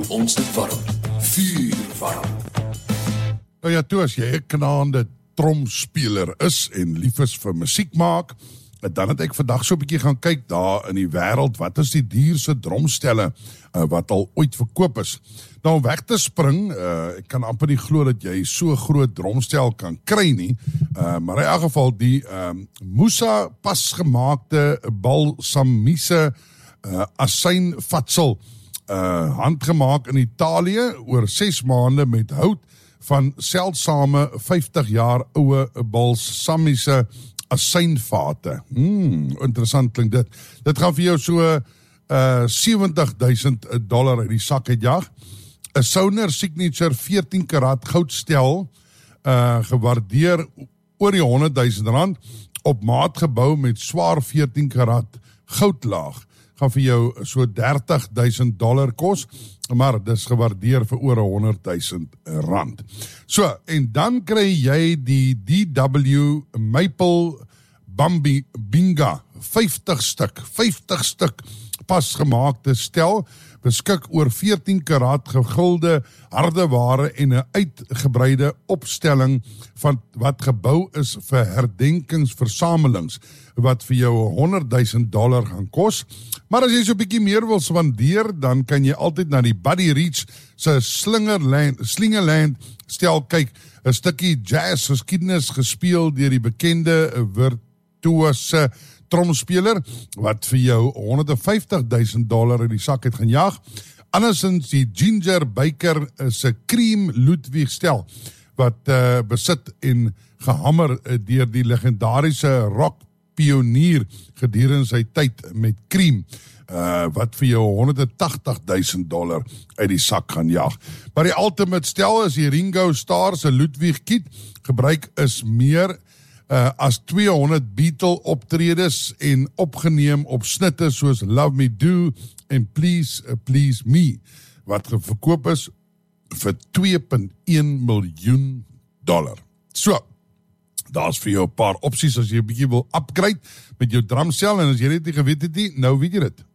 ons dit warm. Vuur warm. Nou ja, toe as jy 'n knaande tromspeler is en lief is vir musiek maak, dan het ek vandag so 'n bietjie gaan kyk daar in die wêreld, wat is die duurste drumstelle wat al ooit verkoop is. Nou om weg te spring, ek kan amper nie glo dat jy so groot drumstel kan kry nie, maar in elk geval die Musa pasgemaakte balsamiese asynvatsel, handgemaak in Italië oor 6 maande met hout van seldsame 50 jaar oude balsamiese asynvate. Interessant klink dit. Dit gaan vir jou so $70,000 uit die sak uitjag. 'n Sonar Signature 14 karat goudstel, gewaardeer oor die R100,000, op maat gebou met swaar 14 karat goudlaag. Gaan vir jou so $30,000 kos, maar dis gewaardeer vir oor R100,000. So, en dan kry jy die DW Maple Binga, 50 stuk pasgemaakte stel, beskik oor 14 karat gegulde hardeware en 'n uitgebreide opstelling van wat gebou is vir herdenkingsversamelings, wat vir jou $100,000 gaan kos. Maar as jy so 'n bietjie meer wil spandeer, dan kan jy altyd na die Buddy Rich se Slingerland stel kyk. 'n Stukkie jazz geskiedenis gespeel deur die bekende virtuose tromspeler, wat vir jou $150,000 in die sak het gaan jag. Andersins die Ginger Baker se Cream Ludwig stel, wat besit en gehammer deur die legendariese rockpionier gedurende sy tyd met Cream, wat vir jou $180,000 uit die sak gaan jag. Maar die ultimate stel is die Ringo Starr se Ludwig kit, gebruik is meer as 200 Beatle optredes en opgeneem op snitte soos Love Me Do en Please Please Me, wat verkoop is vir $2.1 miljoen. So, daar's vir jou 'n paar opsies as jy 'n bietjie wil upgrade met jou drumstel, en as jy dit nie geweet het nie, nou weet jy dit.